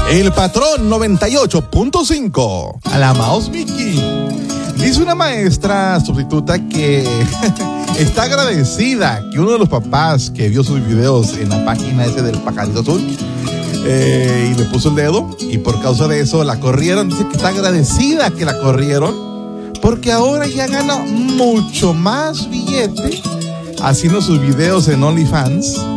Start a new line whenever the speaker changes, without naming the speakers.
El patrón 98.5. Alamaos Mickey. Dice una maestra sustituta que está agradecida que uno de los papás que vio sus videos en la página ese del pajarito azul y le puso el dedo, y por causa de eso la corrieron. Dice que está agradecida que la corrieron porque ahora ya gana mucho más billete haciendo sus videos en OnlyFans